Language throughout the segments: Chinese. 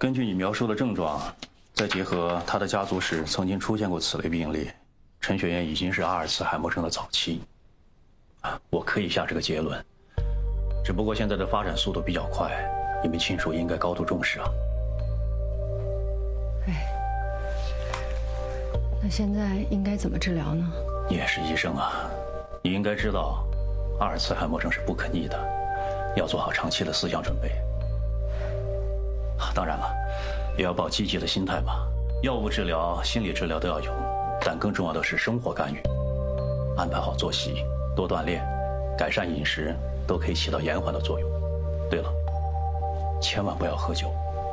根据你描述的症状，再结合他的家族史曾经出现过此类病例，陈雪燕已经是阿尔茨海默症的早期。我可以下这个结论，只不过现在的发展速度比较快，你们亲属应该高度重视啊。 哎，那现在应该怎么治疗呢？ 你也是医生啊，你应该知道，阿尔茨海默症是不可逆的，要做好长期的思想准备。当然了，也要抱积极的心态吧。药物治疗、心理治疗都要有，但更重要的是生活干预，安排好作息，多锻炼，改善饮食，都可以起到延缓的作用。对了，千万不要喝酒。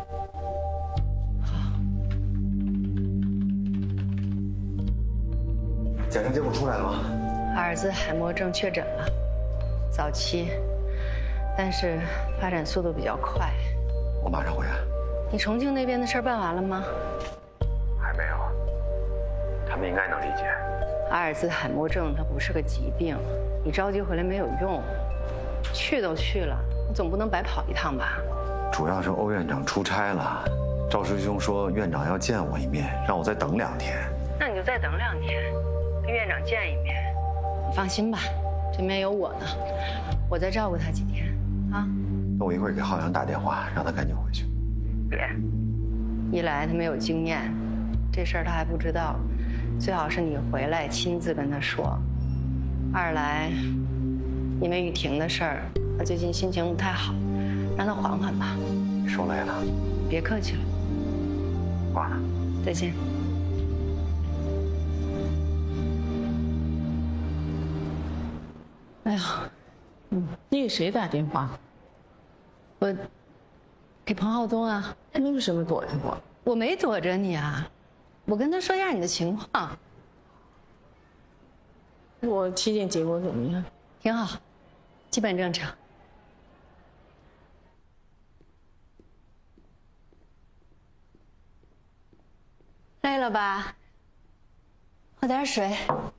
检查结果出来了吗？ 阿尔兹海默症确诊了，早期，但是发展速度比较快。 我马上回来。 你重庆那边的事儿办完了吗？ 还没有，他们应该能理解。 阿尔兹海默症它不是个疾病，你着急回来没有用。去都去了，你总不能白跑一趟吧？ 主要是欧院长出差了，赵师兄说院长要见我一面，让我再等2天。 那你就再等2天，跟院长见一面。你放心吧，这边有我呢，我再照顾他几天啊。 那我一会儿给浩洋打电话，让他赶紧回去。 别，一来他没有经验，这事儿他还不知道，最好是你回来亲自跟他说。二来，因为雨婷的事儿，他最近心情不太好，让他缓缓吧。 受累了， 别客气了， 挂了， 再见。 哎呀，你给谁打电话？ 我给彭浩东啊。 你为什么躲着我？ 我没躲着你啊，我跟他说一下你的情况。 我体检结果怎么样？ 挺好，基本正常。累了吧？喝点水。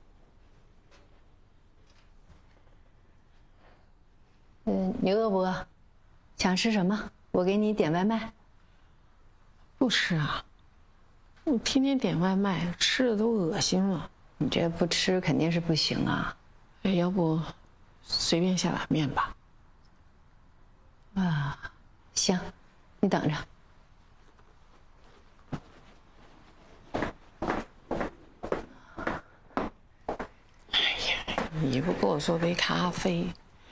你饿不饿？想吃什么？我给你点外卖。 不吃啊，我天天点外卖，吃的都恶心了。 你这不吃肯定是不行啊。 哎，要不随便下碗面吧？ 啊，行，你等着。 哎呀，你不给我做杯咖啡？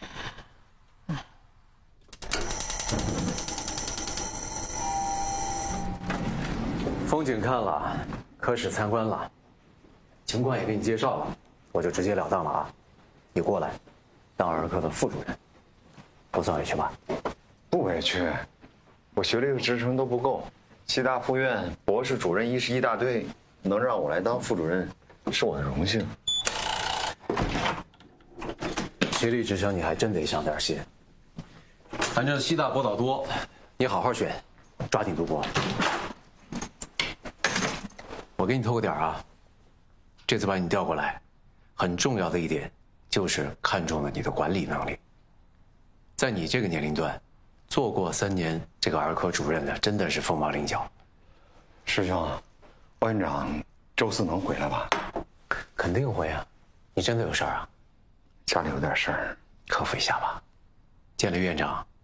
风景看了，科室参观了，情况也给你介绍了，我就直截了当了啊！你过来，当儿科的副主任，不算委屈吧？ 不委屈，我学历和职称都不够，西大附院博士主任医师一大堆，能让我来当副主任，是我的荣幸。 学历职称你还真得上点心。反正西大博导多，你好好选，抓紧读博。我给你透个点啊，这次把你调过来，很重要的一点就是看中了你的管理能力。在你这个年龄段，做过3年这个儿科主任的，真的是凤毛麟角。 师兄，欧院长周4能回来吧？ 肯定会啊，你真的有事儿啊？ 家里有点事儿， 克服一下吧。见了院长，